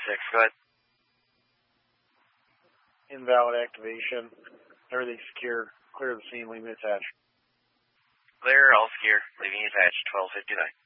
Go ahead. Invalid activation. Everything's secure. Clear the scene. Leave me attached. Clear. All secure. Leaving you attached. 12:59.